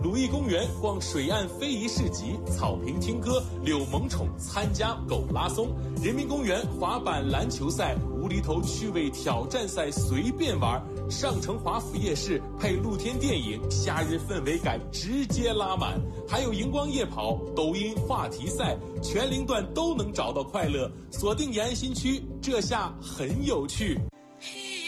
鲁艺公园逛水岸非遗市集，草坪听歌，柳萌宠参加狗拉松，人民公园滑板篮球赛，无厘头趣味挑战赛随便玩，上城华府夜市配露天电影，夏日氛围感直接拉满，还有荧光夜跑、抖音话题赛，全龄段都能找到快乐。锁定延安新区，这下很有趣。